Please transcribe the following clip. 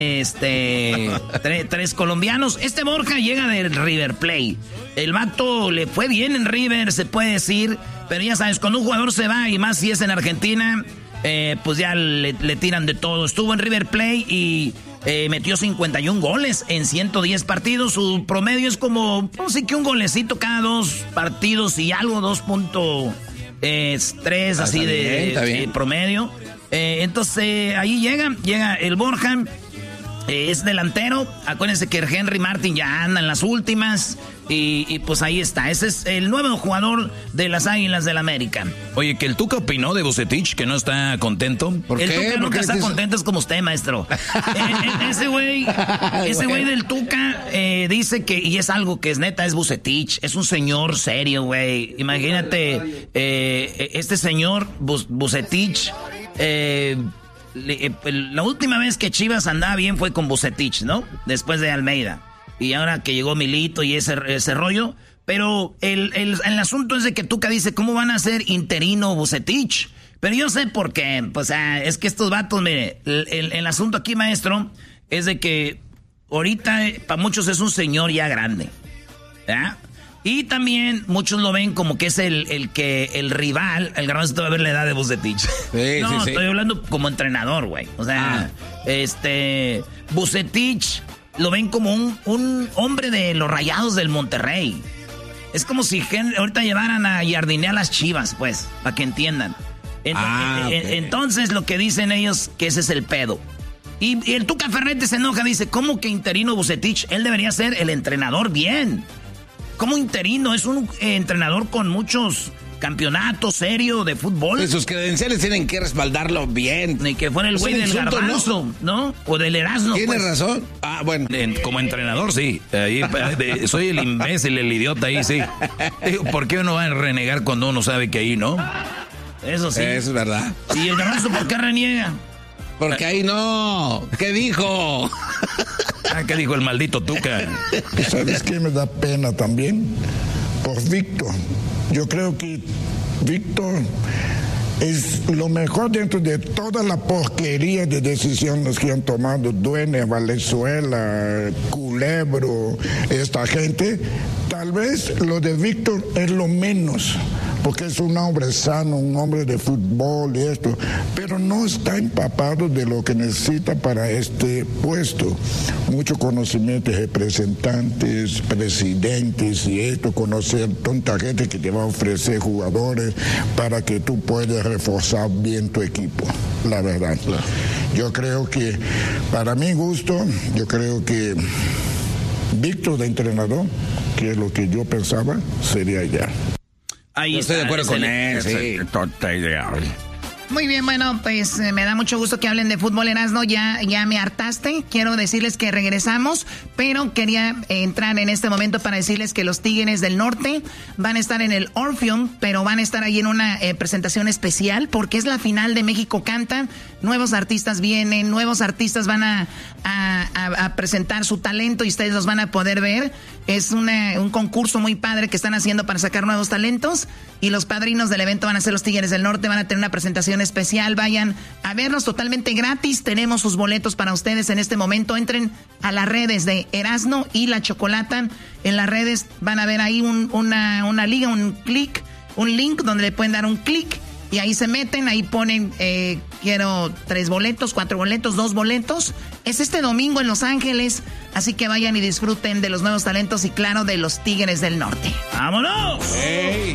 tres colombianos. Este Borja llega del River Plate. El vato le fue bien en River, se puede decir. Pero ya sabes, cuando un jugador se va, y más si es en Argentina, pues ya le tiran de todo. Estuvo en River Plate y metió 51 goles en 110 partidos. Su promedio es como, pues sí que un golecito cada 2 partidos y algo, 2.3 así de promedio. Entonces ahí llega el Borja. Es delantero. Acuérdense que el Henry Martin ya anda en las últimas. Y pues ahí está. Ese es el nuevo jugador de las Águilas del América. Oye, que el Tuca opinó de Vucetich, que no está contento. ¿Por qué? El Tuca nunca está contento, es como usted, maestro. Ese güey del Tuca dice que, y es algo que es neta, es Vucetich. Es un señor serio, güey. Imagínate, este señor Vucetich. La última vez que Chivas andaba bien fue con Vucetich, ¿no? Después de Almeida. Y ahora que llegó Milito y ese rollo. Pero el asunto es de que Tuca dice, ¿cómo van a ser interino Vucetich? Pero yo sé por qué. Pues es que estos vatos, mire, el asunto aquí, maestro, es de que ahorita para muchos es un señor ya grande. ¿Ya? Y también muchos lo ven como que es el rival. El Garbanzo va a ver la edad de Vucetich. Sí, estoy hablando como entrenador, güey. O sea, Vucetich lo ven como un hombre de los Rayados del Monterrey. Es como si ahorita llevaran a Jardiné a las Chivas, pues, para que entiendan. Entonces lo que dicen ellos, que ese es el pedo. Y el Tuca Ferretti se enoja, dice, ¿cómo que interino Vucetich? Él debería ser el entrenador bien. ¿Cómo interino? Es un entrenador con muchos campeonatos serios de fútbol. Sus credenciales tienen que respaldarlo bien. Ni que fuera el güey del Garbanzo, ¿no? O del Erasmo. Tiene razón. Bueno. Como entrenador, sí. Soy el imbécil, el idiota ahí, sí. ¿Por qué uno va a renegar cuando uno sabe que ahí no? Eso sí. Es verdad. ¿Y el Garbanzo por qué reniega? Porque ahí no. ¿Qué dijo? ¿Qué dijo el maldito Tuca? ¿Sabes qué me da pena también? Por Víctor. Yo creo que Víctor es lo mejor dentro de toda la porquería de decisiones que han tomado Dueña, Valenzuela, Culebro, esta gente. Tal vez lo de Víctor es lo menos, porque es un hombre sano, un hombre de fútbol y esto, pero no está empapado de lo que necesita para este puesto. Mucho conocimiento de representantes, presidentes y esto, conocer tanta gente que te va a ofrecer jugadores para que tú puedas reforzar bien tu equipo, la verdad. Yo creo que, para mi gusto, yo creo que Víctor de entrenador, que es lo que yo pensaba, sería ya. Ahí estoy de acuerdo con él, sí. Tonta idea. Muy bien, bueno, pues me da mucho gusto que hablen de fútbol, Erasmo. Ya me hartaste. Quiero decirles que regresamos, pero quería entrar en este momento para decirles que los Tigres del Norte van a estar en el Orpheum, pero van a estar ahí en una presentación especial porque es la final de México Canta. Nuevos artistas vienen, nuevos artistas van a presentar su talento y ustedes los van a poder ver. Es un concurso muy padre que están haciendo para sacar nuevos talentos y los padrinos del evento van a ser los Tigres del Norte, van a tener una presentación especial. Vayan a vernos totalmente gratis. Tenemos sus boletos para ustedes en este momento. Entren a las redes de Erasmo y La Chocolata. En las redes van a ver ahí una liga, un link donde le pueden dar un clic y ahí se meten, ahí ponen quiero 3 boletos, 4 boletos, 2 boletos. Es este domingo en Los Ángeles, así que vayan y disfruten de los nuevos talentos y claro, de los Tigres del Norte. ¡Vámonos! Hey.